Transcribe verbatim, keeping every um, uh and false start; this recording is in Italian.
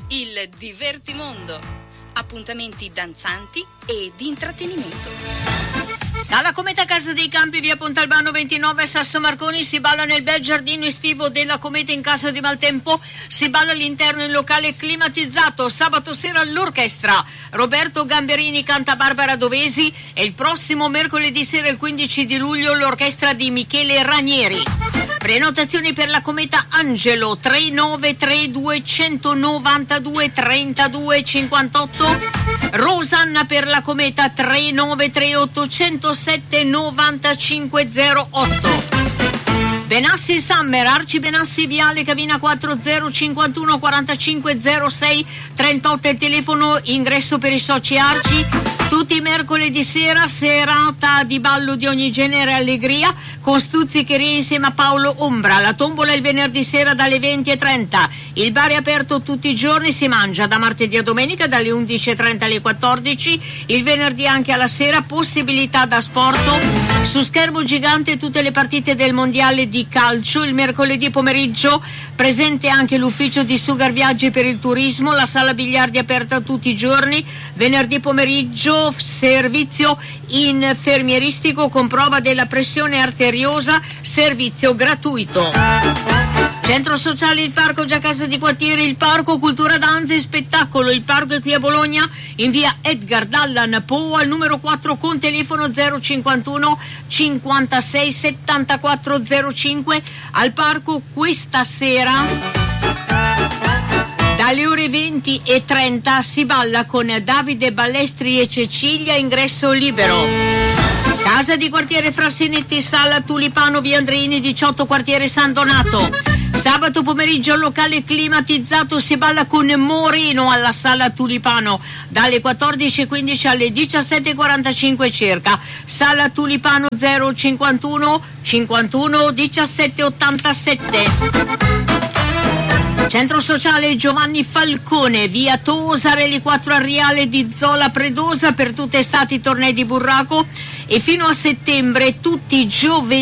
il Divertimondo. Appuntamenti danzanti e di intrattenimento. Sala Cometa, Casa dei Campi, via Pontalbano ventinove, Sasso Marconi. Si balla nel bel giardino estivo della Cometa in caso di maltempo. Si balla all'interno in locale climatizzato. Sabato sera all'orchestra Roberto Gamberini canta Barbara Dovesi e il prossimo mercoledì sera, il quindici di luglio, l'orchestra di Michele Ranieri. Prenotazioni per la Cometa Angelo tre nove tre due nove due tre due cinque otto. Rosanna per la Cometa tre nove tre otto zero sette nove cinque zero otto. Benassi Summer, Arci Benassi, Viale Cavina quattro zero cinquantuno quarantacinque zero sei trentotto, il telefono, ingresso per i soci Arci. Tutti i mercoledì sera, serata di ballo di ogni genere e allegria, con stuzzicheria insieme a Paolo Ombra. La tombola il venerdì sera dalle venti e trenta. Il bar è aperto tutti i giorni, si mangia da martedì a domenica dalle undici e trenta alle quattordici. Il venerdì anche alla sera, possibilità da sport. Su schermo gigante tutte le partite del mondiale di calcio. Il mercoledì pomeriggio presente anche l'ufficio di Sugar Viaggi per il turismo. La sala biliardi aperta tutti i giorni. Venerdì pomeriggio servizio infermieristico con prova della pressione arteriosa, servizio gratuito. Centro sociale Il Parco, già casa di quartiere Il Parco, cultura, danza e spettacolo. Il Parco è qui a Bologna, in via Edgar Dallan Poe al numero quattro, con telefono zero cinquantuno cinquantasei settantaquattro zero cinque. Al Parco questa sera dalle ore venti e trenta si balla con Davide Ballestri e Cecilia, ingresso libero. Casa di quartiere Frassinetti, sala Tulipano, via Andreini diciotto, quartiere San Donato. Sabato pomeriggio locale climatizzato, si balla con Moreno alla sala Tulipano dalle quattordici e quindici alle diciassette e quarantacinque circa. Sala Tulipano zero cinquantuno cinquantuno diciassette ottantasette. Centro sociale Giovanni Falcone, via Tosarelli quattro a Riale di Zola Predosa, per tutte estati tornei di burraco e fino a settembre tutti i giovedì